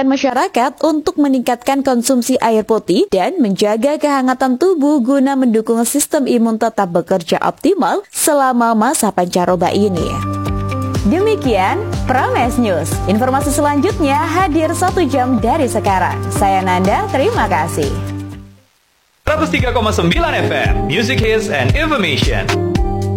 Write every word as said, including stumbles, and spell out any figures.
mengingatkan masyarakat untuk meningkatkan konsumsi air putih dan menjaga kehangatan tubuh guna mendukung sistem imun tetap bekerja optimal selama masa pancaroba ini. Demikian Prames News. Informasi selanjutnya hadir satu jam dari sekarang. Saya Nanda, terima kasih. seratus tiga koma sembilan F M, Music Hits and Information.